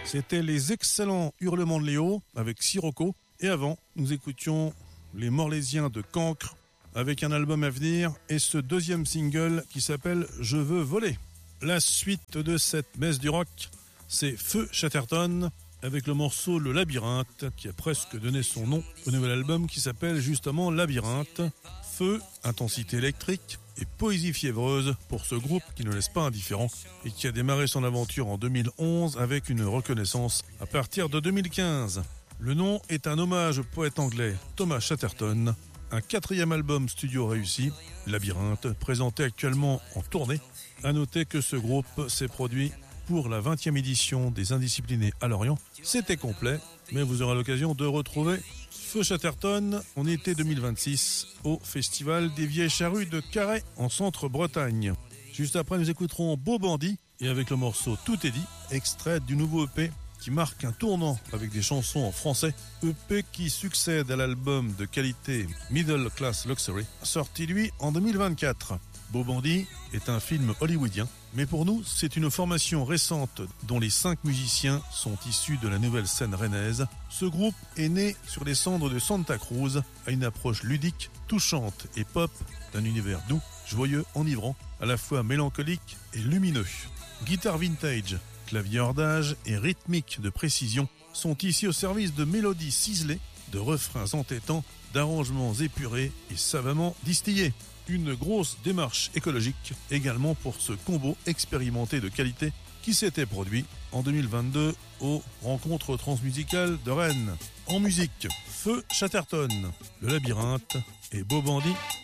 C'était les excellents Hurlements de Léo avec Sirocco. Et avant, nous écoutions les Morlésiens de Cancre avec un album à venir et ce deuxième single qui s'appelle Je veux voler. La suite de cette messe du rock, c'est Feu Chatterton avec le morceau Le Labyrinthe qui a presque donné son nom au nouvel album qui s'appelle justement Labyrinthe. Feu, intensité électrique et poésie fiévreuse pour ce groupe qui ne laisse pas indifférent et qui a démarré son aventure en 2011 avec une reconnaissance à partir de 2015. Le nom est un hommage au poète anglais Thomas Chatterton. Un 4e album studio réussi, Labyrinthe, présenté actuellement en tournée. À noter que ce groupe s'est produit pour la 20e édition des Indisciplinés à Lorient. C'était complet, mais vous aurez l'occasion de retrouver Feu Chatterton en été 2026 au Festival des Vieilles Charrues de Carhaix en Centre-Bretagne. Juste après, nous écouterons Beau Bandit et avec le morceau Tout est dit, extrait du nouveau EP qui marque un tournant avec des chansons en français. EP qui succède à l'album de qualité Middle Class Luxury, sorti lui en 2024. Beau Bandit est un film hollywoodien, mais pour nous, c'est une formation récente dont les 5 musiciens sont issus de la nouvelle scène rennaise. Ce groupe est né sur les cendres de Santa Cruz, à une approche ludique, touchante et pop d'un univers doux, joyeux, enivrant, à la fois mélancolique et lumineux. Guitare vintage, clavier hors d'âge et rythmique de précision sont ici au service de mélodies ciselées, de refrains entêtants, d'arrangements épurés et savamment distillés. Une grosse démarche écologique également pour ce combo expérimenté de qualité qui s'était produit en 2022 aux rencontres transmusicales de Rennes. En musique, Feu Chatterton, Le Labyrinthe et Beau Bandit